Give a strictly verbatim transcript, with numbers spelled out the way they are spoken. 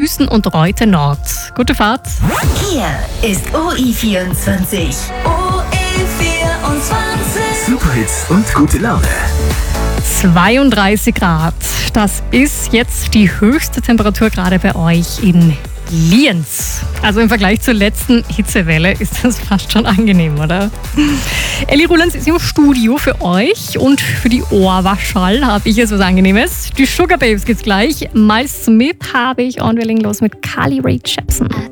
Füßen und Reuter Nord. Gute Fahrt. Hier ist O I vierundzwanzig. O E vierundzwanzig. Superhits und gute Laune. zweiunddreißig Grad. Das ist jetzt die höchste Temperatur gerade bei euch in Lienz. Also im Vergleich zur letzten Hitzewelle ist das fast schon angenehm, oder? Elli Rulands ist im Studio für euch und für die Ohrwaschall habe ich jetzt was Angenehmes. Die Sugar Babes gibt's gleich. Miles Smith habe ich und wir legen los mit Carly Rae Jepsen.